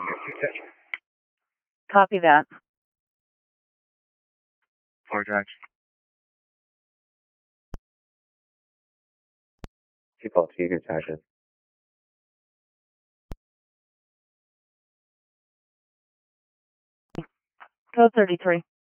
Copy that. Four Jack. Default to your charges. Code 33.